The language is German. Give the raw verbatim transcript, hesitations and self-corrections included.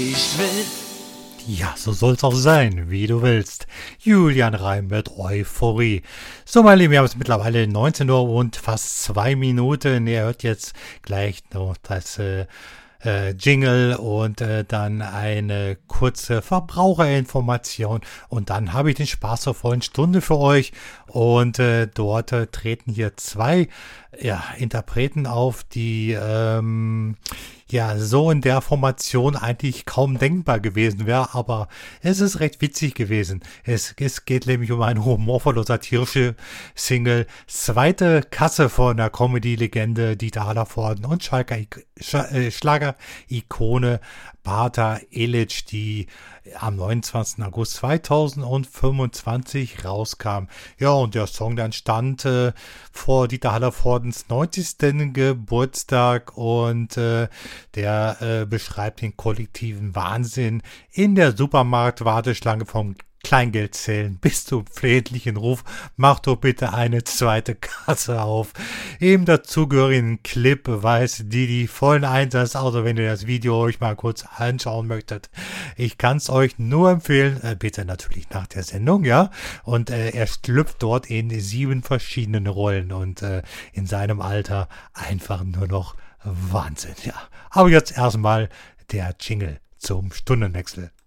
Ich will. Ja, so soll's auch sein, wie du willst. Julian Reim mit Euphorie. So, meine Lieben, wir haben es mittlerweile neunzehn Uhr und fast zwei Minuten. Ihr hört jetzt gleich noch das äh, äh, Jingle und äh, dann eine kurze Verbraucherinformation. Und dann habe ich den Spaß zur vollen Stunde für euch. Und äh, dort äh, treten hier zwei ja, Interpreten auf, die ähm, ja so in der Formation eigentlich kaum denkbar gewesen wäre, aber es ist recht witzig gewesen. Es, es geht nämlich um eine humorvolle-satirische Single, zweite Kasse von der Comedy-Legende Dieter Hallervorden und Schalker, Sch äh, Schlager-Ikone Bata Elic, die am neunundzwanzigsten August zweitausendfünfundzwanzig rauskam. Ja, und der Song, der entstand äh, vor Dieter Hallervordens neunzigsten Geburtstag und äh, der äh, beschreibt den kollektiven Wahnsinn in der Supermarkt-Warteschlange vom Kleingeldzählen bis zum flehentlichen Ruf, mach doch bitte eine zweite Kasse auf. Im dazugehörigen Clip weiß die die vollen Einsatz, also wenn ihr das Video euch mal kurz anschauen möchtet. Ich kann es euch nur empfehlen, äh, bitte natürlich nach der Sendung, ja. Und äh, er schlüpft dort in sieben verschiedenen Rollen und äh, in seinem Alter einfach nur noch Wahnsinn, ja. Aber jetzt erstmal der Jingle zum Stundenwechsel.